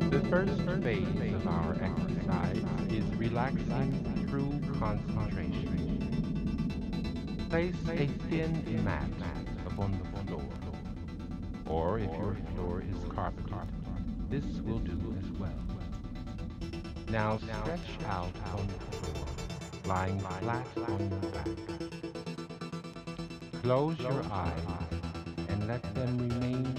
The first phase of our exercise is relaxing through concentration. Place a thin mat upon the floor, or if your floor is carpeted, this will do as well. Now stretch out on the floor, lying flat on your back. Close your eyes and let them remain